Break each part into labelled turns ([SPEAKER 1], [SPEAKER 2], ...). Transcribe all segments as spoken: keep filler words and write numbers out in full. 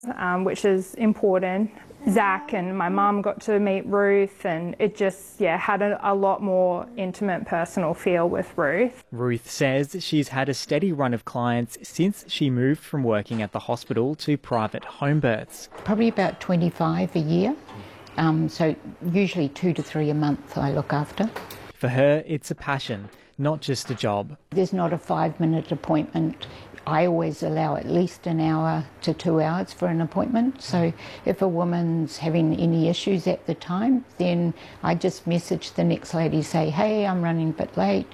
[SPEAKER 1] um, which is important. Zach and my mum got to meet Ruth, and it just, yeah, had a, a lot more intimate, personal feel with Ruth.
[SPEAKER 2] Ruth says she's had a steady run of clients since she moved from working at the hospital to private home births.
[SPEAKER 3] Probably about twenty-five a year, um, so usually two to three a month I look after.
[SPEAKER 2] For her, it's a passion, not just a job.
[SPEAKER 3] There's not a five-minute appointment. I always allow at least an hour to two hours for an appointment. So if a woman's having any issues at the time, then I just message the next lady, say, hey, I'm running a bit late.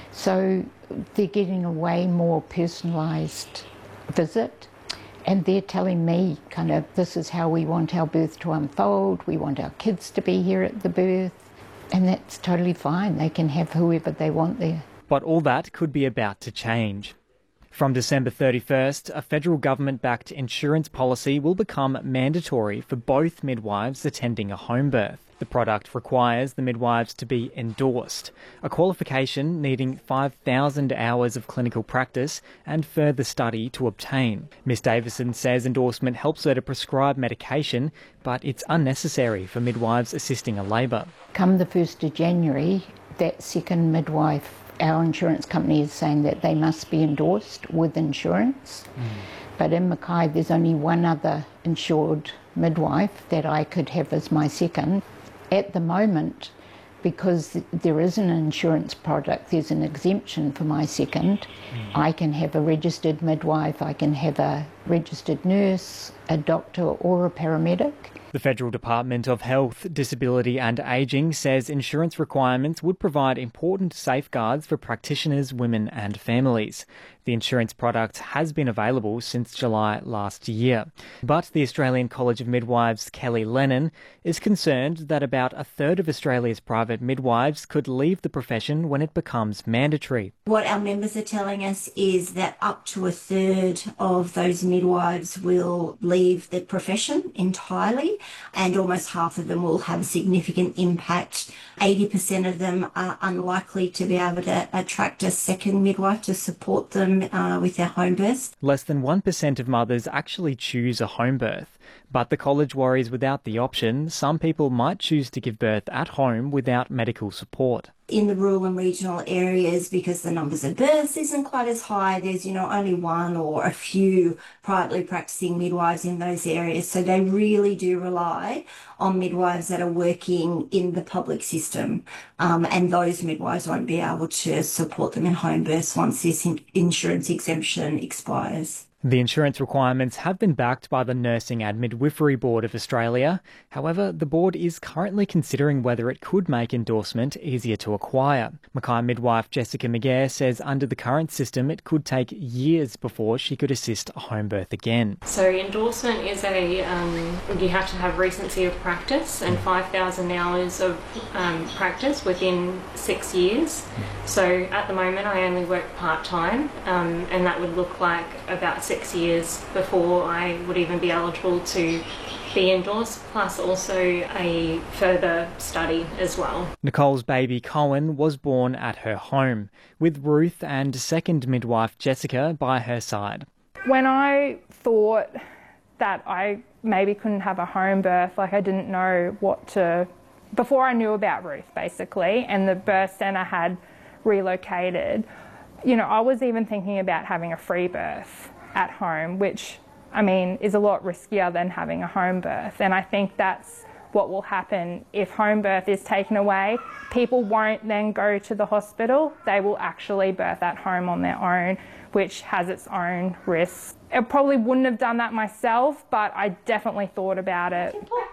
[SPEAKER 3] So they're getting a way more personalised visit. And they're telling me kind of, this is how we want our birth to unfold. We want our kids to be here at the birth. And that's totally fine. They can have whoever they want there.
[SPEAKER 2] But all that could be about to change. From December thirty-first, a federal government-backed insurance policy will become mandatory for both midwives attending a home birth. The product requires the midwives to be endorsed, a qualification needing five thousand hours of clinical practice and further study to obtain. Miss Davison says endorsement helps her to prescribe medication, but it's unnecessary for midwives assisting a labour.
[SPEAKER 3] Come the first of January, that second midwife, our insurance company is saying that they must be endorsed with insurance. Mm. But in Mackay, there's only one other insured midwife that I could have as my second. At the moment, because there is an insurance product, there's an exemption for my second. Mm. I can have a registered midwife, I can have a registered nurse, a doctor or a paramedic.
[SPEAKER 2] The Federal Department of Health, Disability and Ageing says insurance requirements would provide important safeguards for practitioners, women and families. The insurance product has been available since July last year. But the Australian College of Midwives, Kelly Lennon, is concerned that about a third of Australia's private midwives could leave the profession when it becomes mandatory.
[SPEAKER 4] What our members are telling us is that up to a third of those midwives will leave the profession entirely, and almost half of them will have a significant impact. eighty percent of them are unlikely to be able to attract a second midwife to support them uh, with their home births.
[SPEAKER 2] Less than one percent of mothers actually choose a home birth. But the college worries without the option, some people might choose to give birth at home without medical support.
[SPEAKER 4] In the rural and regional areas, because the numbers of births isn't quite as high, there's, you know, only one or a few privately practicing midwives in those areas. So they really do rely on midwives that are working in the public system. Um, and those midwives won't be able to support them in home births once this in- insurance exemption expires.
[SPEAKER 2] The insurance requirements have been backed by the Nursing and Midwifery Board of Australia. However, the board is currently considering whether it could make endorsement easier to acquire. Mackay midwife Jessica McGair says under the current system it could take years before she could assist a home birth again.
[SPEAKER 5] So endorsement is a, um, you have to have recency of practice and five thousand hours of um, practice within six years. So at the moment I only work part-time um, and that would look like about six years before I would even be eligible to be endorsed, plus also a further study as well.
[SPEAKER 2] Nicole's baby Cohen was born at her home, with Ruth and second midwife Jessica by her side.
[SPEAKER 1] When I thought that I maybe couldn't have a home birth, like I didn't know what to, before I knew about Ruth basically, and the birth centre had relocated, you know, I was even thinking about having a free birth at home, which, I mean, is a lot riskier than having a home birth. And I think that's what will happen if home birth is taken away. People won't then go to the hospital. They will actually birth at home on their own, which has its own risks. I probably wouldn't have done that myself, but I definitely thought about it.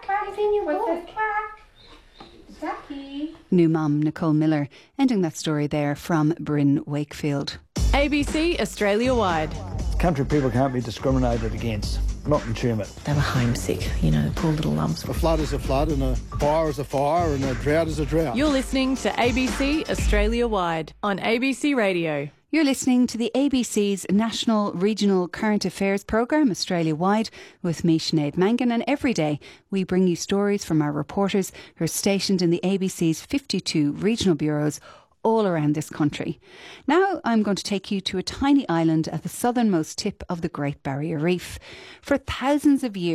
[SPEAKER 6] New mum Nicole Miller, ending that story there from Bryn Wakefield.
[SPEAKER 7] A B C Australia-wide.
[SPEAKER 8] Country people can't be discriminated against. Not in Tumut.
[SPEAKER 9] They were homesick, you know, poor little lumps.
[SPEAKER 10] A flood is a flood and a fire is a fire and a drought is a drought.
[SPEAKER 7] You're listening to A B C Australia-wide on A B C Radio.
[SPEAKER 6] You're listening to the A B C's National Regional Current Affairs programme, Australia-wide, with me, Sinead Mangan, and every day we bring you stories from our reporters who are stationed in the A B C's fifty-two regional bureaus all around this country. Now I'm going to take you to a tiny island at the southernmost tip of the Great Barrier Reef. For thousands of years,